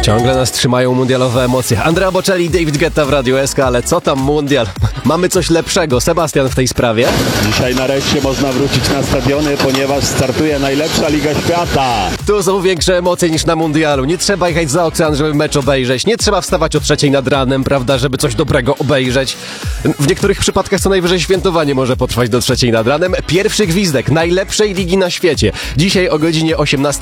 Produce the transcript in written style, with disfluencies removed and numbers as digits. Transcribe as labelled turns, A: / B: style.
A: Ciągle nas trzymają mundialowe emocje. Andrea Bocelli i David Guetta w Radiu SK, ale co tam mundial? Mamy coś lepszego. Sebastian w tej sprawie?
B: Dzisiaj nareszcie można wrócić na stadiony, ponieważ startuje najlepsza Liga Świata.
A: Tu są większe emocje niż na mundialu. Nie trzeba jechać za ocean, żeby mecz obejrzeć. Nie trzeba wstawać o 3:00 nad ranem, prawda, żeby coś dobrego obejrzeć. W niektórych przypadkach co najwyżej świętowanie może potrwać do 3:00 nad ranem. Pierwszy gwizdek najlepszej ligi na świecie. Dzisiaj o godzinie 18